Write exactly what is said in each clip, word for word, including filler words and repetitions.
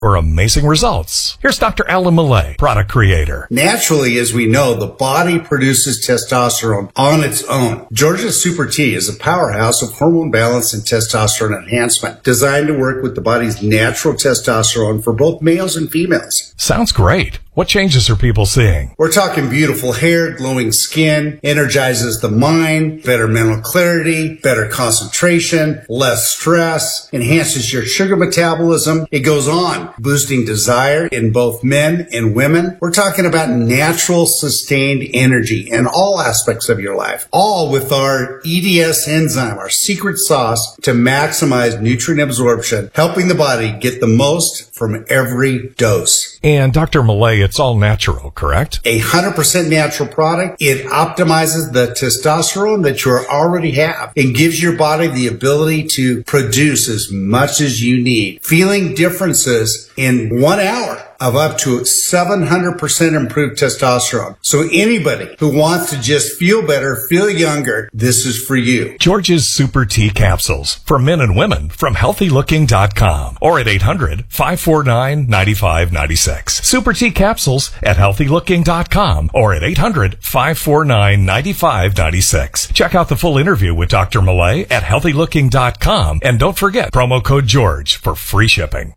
or amazing results. Here's Doctor Alan Millay, product creator. Naturally, as we know, the body produces testosterone on its own. George's Super T is a powerhouse of hormone balance and testosterone enhancement, designed to work with the body's natural testosterone for both males and females. Sounds great. What changes are people seeing? We're talking beautiful hair, glowing skin, energizes the mind, better mental clarity, better concentration, less stress, enhances your sugar metabolism. It goes on, boosting desire in both men and women. We're talking about natural, sustained energy in all aspects of your life, all with our E D S enzyme, our secret sauce to maximize nutrient absorption, helping the body get the most from every dose. And Doctor Millay, it's all natural, correct? A one hundred percent natural product. It optimizes the testosterone that you already have and gives your body the ability to produce as much as you need. Feeling differences in one hour of up to seven hundred percent improved testosterone. So anybody who wants to just feel better, feel younger, this is for you. George's Super T capsules for men and women from healthy looking dot com or at eight hundred, five four nine, nine five nine six. Super T capsules at healthy looking dot com or at eight hundred, five four nine, nine five nine six. Check out the full interview with Doctor Millay at healthy looking dot com and don't forget promo code George for free shipping.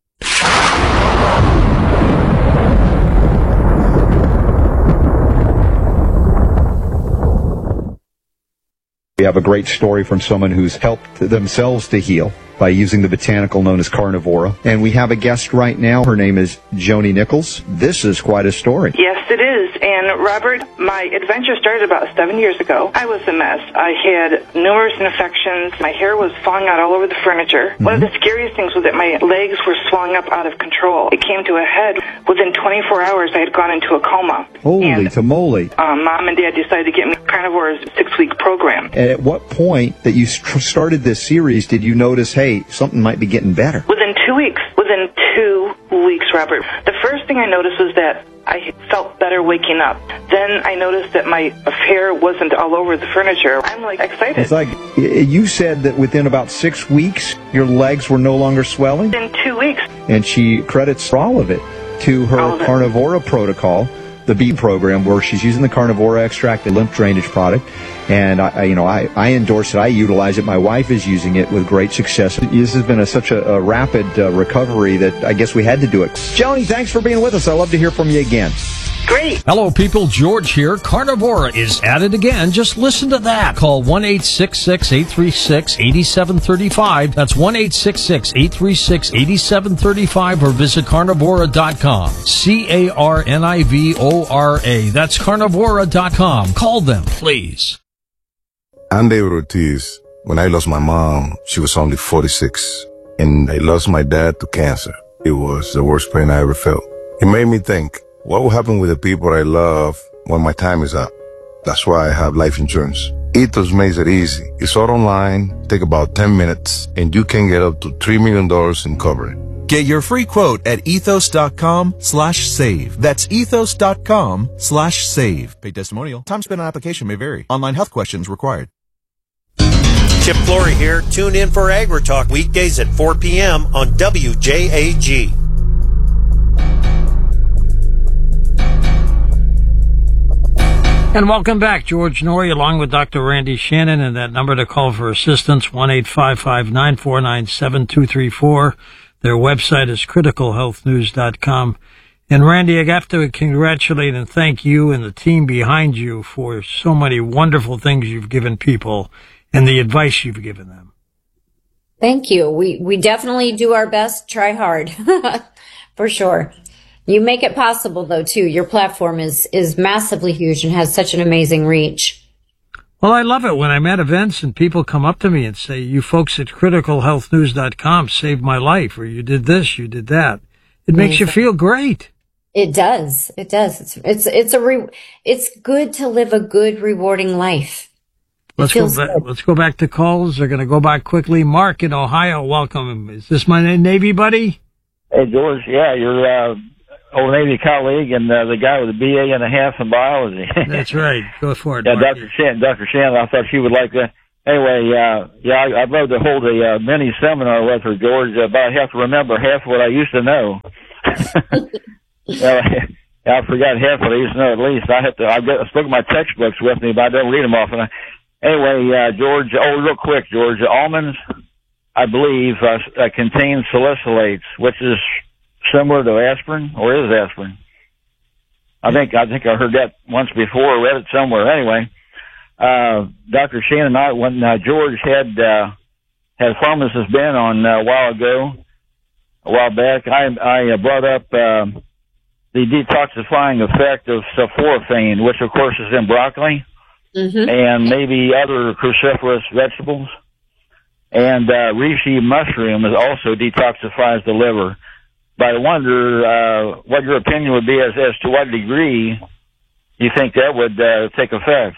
We have a great story from someone who's helped themselves to heal by using the botanical known as Carnivora. And we have a guest right now. Her name is Joni Nichols. This is quite a story. Yes, it is. And Robert, my adventure started about seven years ago. I was a mess. I had numerous infections. My hair was falling out all over the furniture. Mm-hmm. One of the scariest things was that my legs were swelling up out of control. It came to a head. Within twenty-four hours, I had gone into a coma. Holy and, tamale. Um, Mom and Dad decided to get me Carnivora's six-week program. And at what point that you st- started this series did you notice, hey, something might be getting better? Within two weeks. Within two weeks, Robert. The first thing I noticed was that I felt better waking up. Then I noticed that my hair wasn't all over the furniture. I'm like excited. It's like you said that within about six weeks, your legs were no longer swelling? In two weeks. And she credits all of it to her Carnivora protocol, the B program, where she's using the Carnivora extract, the lymph drainage product. And I, you know, I, I endorse it. I utilize it. My wife is using it with great success. This has been a, such a, a rapid uh, recovery that I guess we had to do it. Joni, thanks for being with us. I'd love to hear from you again. Great. Hello, people. George here. Carnivora is at it again. Just listen to that. Call one eight six six, eight three six, eight seven three five. That's one eight six six, eight three six, eight seven three five or visit carnivora dot com. C A R N I V O R A. That's carnivora dot com. Call them, please. I'm David Ortiz. When I lost my mom, she was only forty-six. And I lost my dad to cancer. It was the worst pain I ever felt. It made me think, what will happen with the people I love when my time is up? That's why I have life insurance. Ethos makes it easy. It's all online, take about ten minutes, and you can get up to three million dollars in coverage. Get your free quote at ethos.com slash save. That's ethos.com slash save. Paid testimonial. Time spent on application may vary. Online health questions required. Chip Flory here. Tune in for AgriTalk weekdays at four p.m. on W J A G. And welcome back. George Noory along with Doctor Randy Shannon, and that number to call for assistance, one eight five five, nine four nine, seven two three four. Their website is critical health news dot com. And Randy, I have to congratulate and thank you and the team behind you for so many wonderful things you've given people and the advice you've given them. Thank you. We we definitely do our best, try hard, for sure. You make it possible, though, too. Your platform is, is massively huge and has such an amazing reach. Well, I love it when I'm at events and people come up to me and say, you folks at critical health news dot com saved my life, or you did this, you did that. It makes you feel great. It does. It does. It's it's it's a re- it's good to live a good, rewarding life. Let's go back. Good. Let's go back to calls. They're going to go back quickly. Mark in Ohio, welcome. Is this my Navy buddy? Hey George, yeah, you're uh, old Navy colleague and uh, the guy with a B A and a half in biology. That's right. Go for it. Yeah, Mark. Doctor Shannon. Doctor Shannon. I thought she would like to anyway, uh, yeah, I, I'd love to hold a uh, mini seminar with her, George, but I have to remember half what I used to know. well, I forgot half what I used to know at least. I have to, I've got, I still got my textbooks with me, but I don't read them often. Anyway, uh, George, oh, real quick, George, almonds, I believe, uh, uh, contain salicylates, which is similar to aspirin, or is aspirin. I think, I think I heard that once before, read it somewhere. Anyway, uh, Doctor Shannon and I, when, uh, George had, uh, had Pharmacist Ben on uh, a while ago, a while back, I, I brought up, uh, the detoxifying effect of sulforaphane, which of course is in broccoli, mm-hmm. and maybe other cruciferous vegetables. And uh, reishi mushroom is also detoxifies the liver. But I wonder uh, what your opinion would be as, as to what degree you think that would uh, take effect.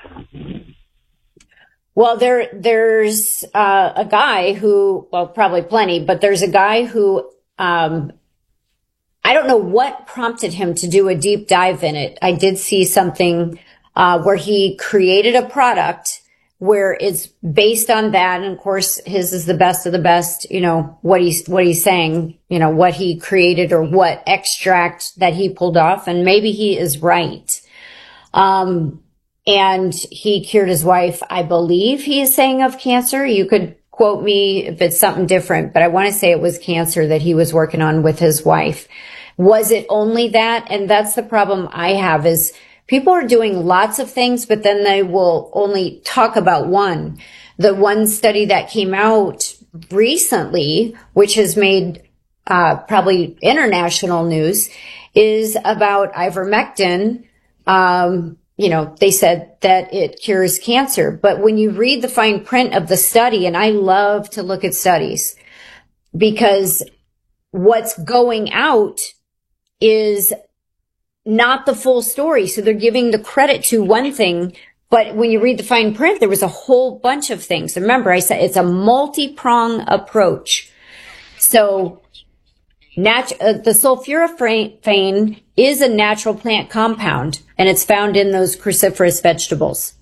Well, there, there's uh, a guy who, well, probably plenty, but there's a guy who, um, I don't know what prompted him to do a deep dive in it. I did see something uh, where he created a product where it's based on that. And of course, his is the best of the best, you know, what he's, what he's saying, you know, what he created or what extract that he pulled off. And maybe he is right. Um, and he cured his wife, I believe he is saying, of cancer. You could quote me if it's something different, but I want to say it was cancer that he was working on with his wife. Was it only that? And that's the problem I have is people are doing lots of things, but then they will only talk about one. The one study that came out recently, which has made uh, probably international news, is about ivermectin. Um, you know, they said that it cures cancer. But when you read the fine print of the study, and I love to look at studies, because what's going out is not the full story. So they're giving the credit to one thing, but when you read the fine print, there was a whole bunch of things. Remember, I said it's a multi-prong approach. So nat- uh, the sulforaphane is a natural plant compound, and it's found in those cruciferous vegetables.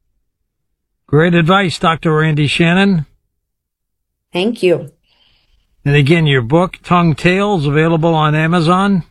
Great advice, Doctor Randy Shannon. Thank you. And again, your book, Tongue Tales, available on Amazon.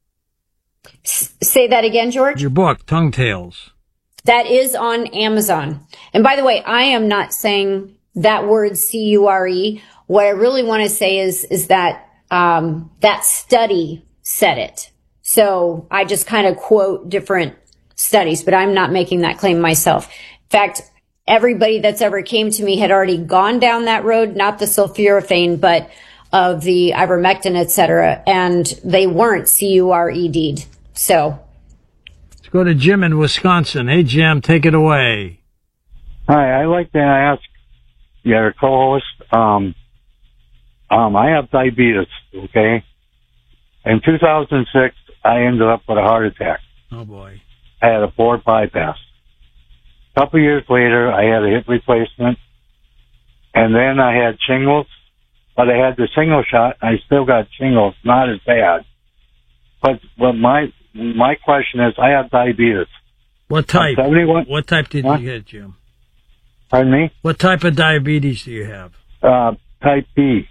S- say that again, George. Your book, Tongue Tales. That is on Amazon. And by the way, I am not saying that word C U R E. What I really want to say is, is that, um, that study said it. So I just kind of quote different studies, but I'm not making that claim myself. In fact, everybody that's ever came to me had already gone down that road, not the sulforaphane, but of the ivermectin, et cetera, and they weren't C U R E D'd. So. Let's go to Jim in Wisconsin. Hey, Jim, take it away. Hi, I'd like to ask your co-host, um, um, I have diabetes, okay? In two thousand six, I ended up with a heart attack. Oh, boy. I had a port bypass. A couple of years later, I had a hip replacement, and then I had shingles, but I had the shingle shot. I still got shingles, not as bad. But but my my question is, I have diabetes. What type? seventy-one What type did what? you get, Jim? Pardon me? What type of diabetes do you have? Uh, type B.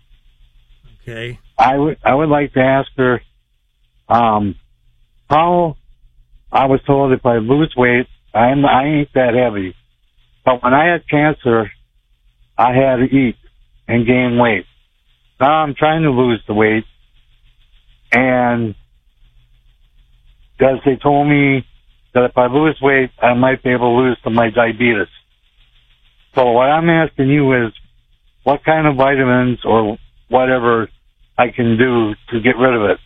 Okay. I would I would like to ask her, um, how I was told if I lose weight, I'm I ain't that heavy, but when I had cancer, I had to eat and gain weight. Now I'm trying to lose the weight, and because they told me that if I lose weight, I might be able to lose to my diabetes. So what I'm asking you is, what kind of vitamins or whatever I can do to get rid of it?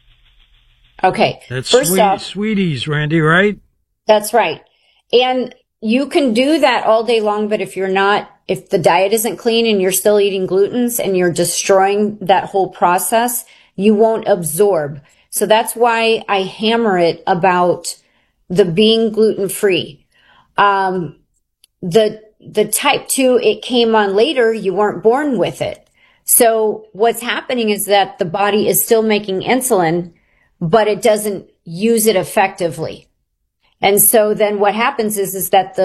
Okay. That's First sweet, off, Sweeties, Randy, right? That's right. And you can do that all day long, but if you're not, if the diet isn't clean and you're still eating glutens and you're destroying that whole process, you won't absorb. So that's why I hammer it about the being gluten-free. Um, the, the type two, it came on later. You weren't born with it. So what's happening is that the body is still making insulin, but it doesn't use it effectively. And so then what happens is, is that the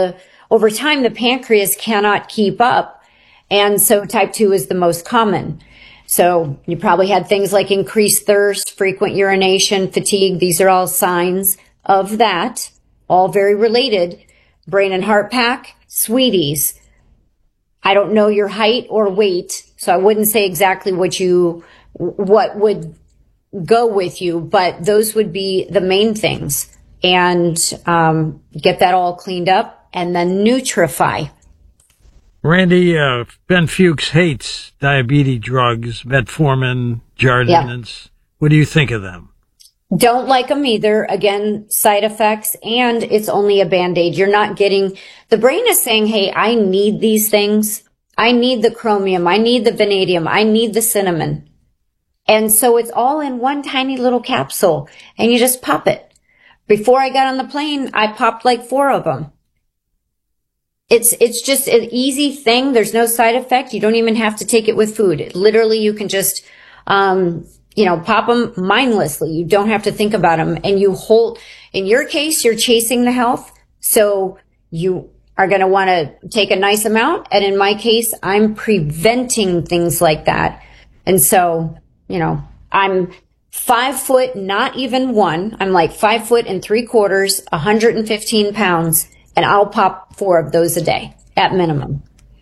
over time, the pancreas cannot keep up. And so type two is the most common. So you probably had things like increased thirst, frequent urination, fatigue. These are all signs of that, all very related. Brain and heart pack, sweeties. I don't know your height or weight, so I wouldn't say exactly what you, what would go with you, but those would be the main things. And um, get that all cleaned up, and then Nutrify. Randy, uh, Ben Fuchs hates diabetes drugs, metformin, Jardiance. Yeah. What do you think of them? Don't like them either. Again, side effects, and it's only a Band-Aid. You're not getting, the brain is saying, hey, I need these things. I need the chromium. I need the vanadium. I need the cinnamon. And so it's all in one tiny little capsule, and you just pop it. Before I got on the plane, I popped like four of them. It's, it's just an easy thing. There's no side effect. You don't even have to take it with food. Literally, you can just, um, you know, pop them mindlessly. You don't have to think about them. And you hold, in your case, you're chasing the health. So you are going to want to take a nice amount. And in my case, I'm preventing things like that. And so, you know, I'm five foot, not even one. I'm like five foot and three quarters, one hundred fifteen pounds, and I'll pop four of those a day at minimum.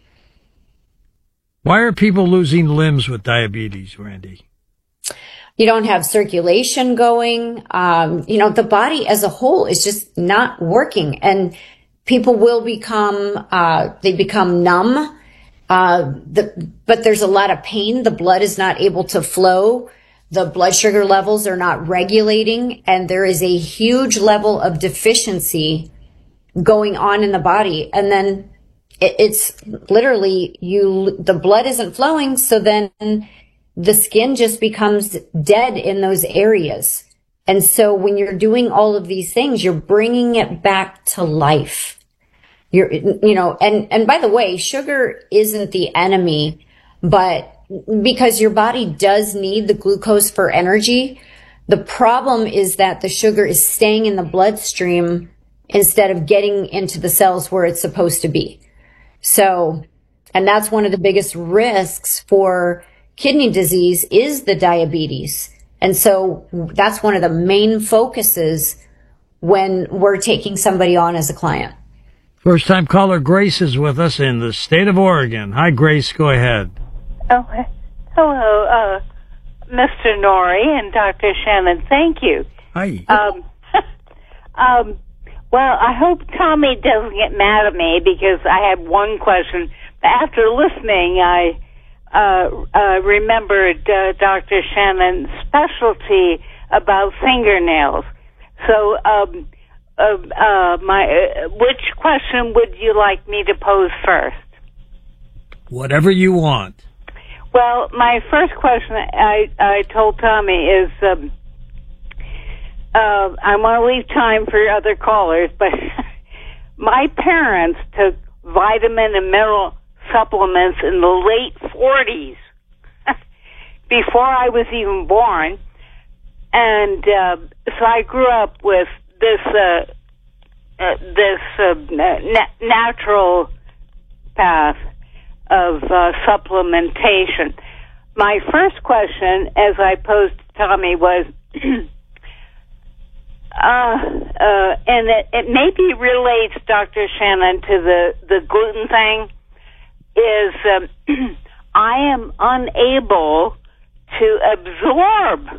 Why are people losing limbs with diabetes, Randy? You don't have circulation going. Um, you know, the body as a whole is just not working, and people will become, uh, they become numb. Uh, the, but there's a lot of pain. The blood is not able to flow. The blood sugar levels are not regulating, and there is a huge level of deficiency going on in the body. And then it, it's literally you, the blood isn't flowing. So then the skin just becomes dead in those areas. And so when you're doing all of these things, you're bringing it back to life. You're, you know, and, and by the way, sugar isn't the enemy, but because your body does need the glucose for energy, the problem is that the sugar is staying in the bloodstream instead of getting into the cells where it's supposed to be. So, and that's one of the biggest risks for kidney disease is the diabetes. And so that's one of the main focuses when we're taking somebody on as a client. First time caller Grace is with us in the state of Oregon. Hi, Grace. Go ahead. Oh, hello, uh, Mister Norrie and Doctor Shannon. Thank you. Hi. Um, um, well, I hope Tommy doesn't get mad at me because I had one question. After listening, I uh, uh, remembered uh, Doctor Shannon's specialty about fingernails. So, um, uh, uh, my uh, which question would you like me to pose first? Whatever you want. Well, my first question I, I told Tommy is, um, uh, I want to leave time for other callers, but my parents took vitamin and mineral supplements in the late forties, before I was even born. And uh, so I grew up with this, uh, uh, this uh, na- natural path of uh, supplementation. My first question, as I posed to Tommy, was, uh, uh, and it, it maybe relates, Doctor Shannon, to the, the gluten thing, is um, I am unable to absorb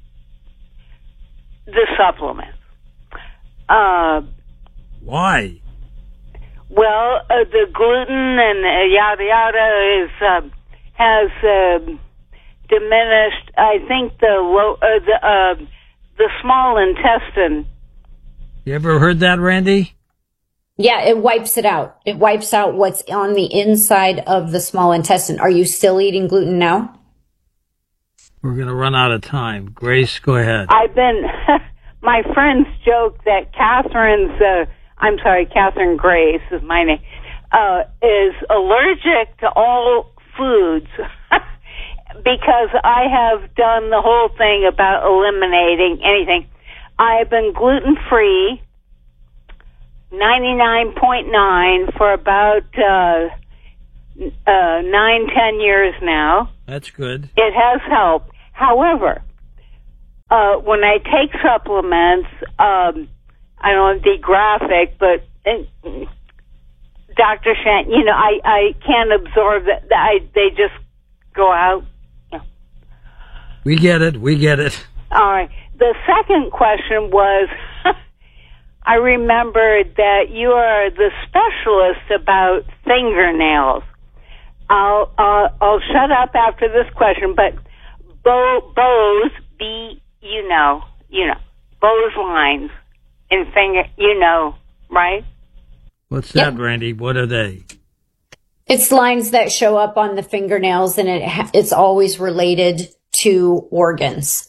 the supplement. Uh, Why? Well, uh, the gluten and uh, yada yada is uh, has uh, diminished. I think the low, uh, the uh, the small intestine. You ever heard that, Randy? Yeah, it wipes it out. It wipes out what's on the inside of the small intestine. Are you still eating gluten now? We're going to run out of time. Grace, go ahead. I've been. My friends joke that Catherine's. Uh, I'm sorry, Catherine Grace is my name, uh, is allergic to all foods because I have done the whole thing about eliminating anything. I have been gluten-free ninety-nine point nine for about uh, uh, nine, ten years now. That's good. It has helped. However, uh, when I take supplements, um, I don't want to be graphic, but uh, Doctor Shan, you know, I, I can't absorb that. I, they just go out. We get it. We get it. All right. The second question was, I remembered that you are the specialist about fingernails. I'll uh, I'll shut up after this question, but Bo, Bose, B, you know, you know, Bose lines in finger, you know, right? What's that, Yep. Randy? What are they? It's lines that show up on the fingernails, and it ha- it's always related to organs.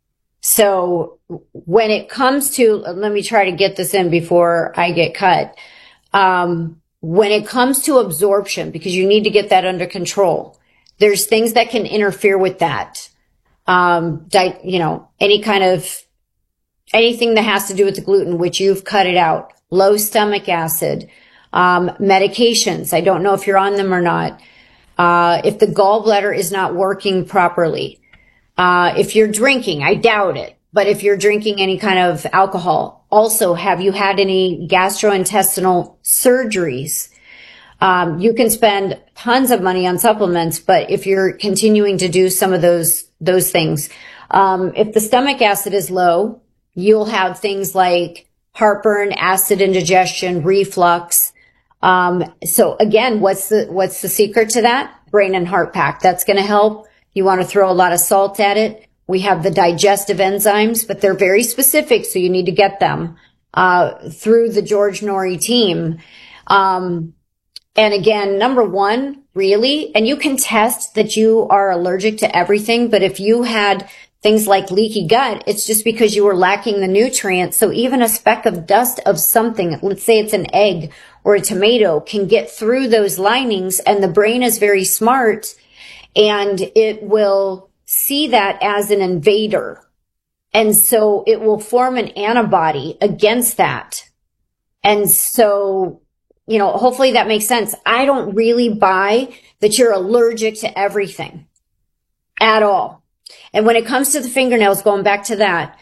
So when it comes to, let me try to get this in before I get cut. Um, when it comes to absorption, because you need to get that under control, there's things that can interfere with that. Um, di- you know, any kind of, anything that has to do with the gluten, which you've cut it out, low stomach acid, um, medications. I don't know if you're on them or not. Uh, if the gallbladder is not working properly. Uh, if you're drinking, I doubt it, but if you're drinking any kind of alcohol, also, have you had any gastrointestinal surgeries? Um, you can spend tons of money on supplements, but if you're continuing to do some of those, those things, um, if the stomach acid is low, you'll have things like heartburn, acid indigestion, reflux. Um, so again, what's the, what's the secret to that? Brain and Heart Pack. That's going to help. You want to throw a lot of salt at it. We have the digestive enzymes, but they're very specific, so you need to get them uh through the George Norrie team. Um and again, number one, really, and you can test that you are allergic to everything, but if you had things like leaky gut, it's just because you were lacking the nutrients. So even a speck of dust of something, let's say it's an egg or a tomato, can get through those linings, and the brain is very smart. And it will see that as an invader. And so it will form an antibody against that. And so, you know, hopefully that makes sense. I don't really buy that you're allergic to everything at all. And when it comes to the fingernails, going back to that,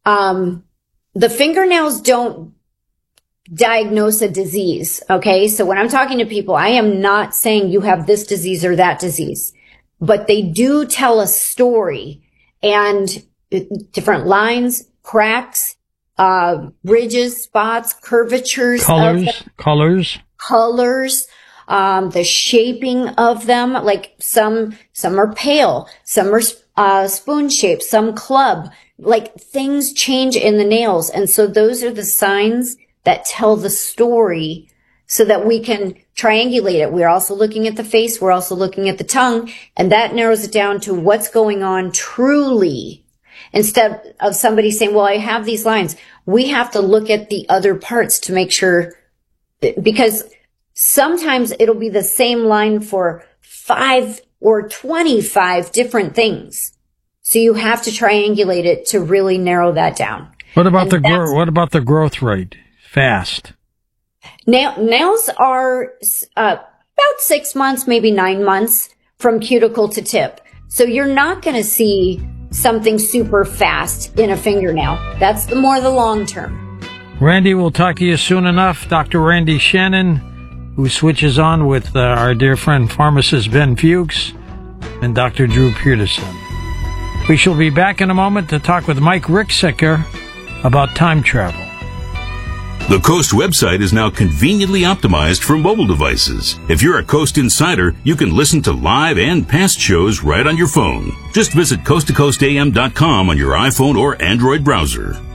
um, the fingernails don't diagnose a disease. Okay. So when I'm talking to people, I am not saying you have this disease or that disease. But they do tell a story, and different lines, cracks, uh, ridges, spots, curvatures, colors, of colors, colors, um, the shaping of them. Like some, some are pale, some are uh, spoon shaped, some club. Like things change in the nails, and so those are the signs that tell the story, so that we can triangulate it. We're also looking at the face. We're also looking at the tongue. And that narrows it down to what's going on truly. Instead of somebody saying, well, I have these lines. We have to look at the other parts to make sure, because sometimes it'll be the same line for five or twenty-five different things. So you have to triangulate it to really narrow that down. What about the gro- what about the growth rate? Fast. Nail, nails are uh, about six months, maybe nine months from cuticle to tip. So you're not going to see something super fast in a fingernail. That's the more the long term. Randy, we'll talk to you soon enough. Doctor Randy Shannon, who switches on with uh, our dear friend pharmacist Ben Fuchs and Doctor Drew Peterson. We shall be back in a moment to talk with Mike Ricksecker about time travel. The Coast website is now conveniently optimized for mobile devices. If you're a Coast insider, you can listen to live and past shows right on your phone. Just visit coast to coast a m dot com on your iPhone or Android browser.